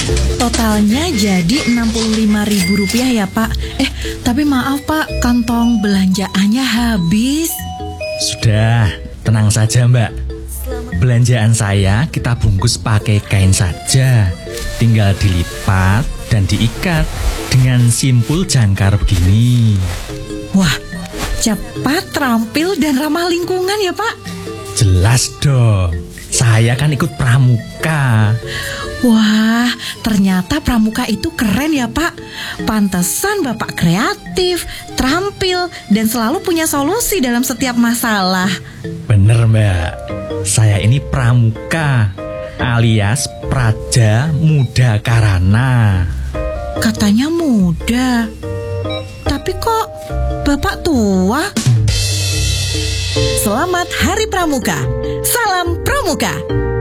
Totalnya jadi Rp65.000 ya Pak. Tapi maaf Pak, kantong belanjaannya habis. Sudah, tenang saja Mbak. Belanjaan saya kita bungkus pakai kain saja. Tinggal dilipat dan diikat dengan simpul jangkar begini. Wah, cepat, terampil, dan ramah lingkungan ya Pak. Jelas dong, saya kan ikut pramuka. Wah, ternyata pramuka itu keren ya Pak. Pantesan Bapak kreatif, terampil, dan selalu punya solusi dalam setiap masalah. Bener Mbak, saya ini pramuka alias Praja Muda Karana. Katanya muda, tapi kok Bapak tua? Selamat Hari Pramuka. Salam Pramuka.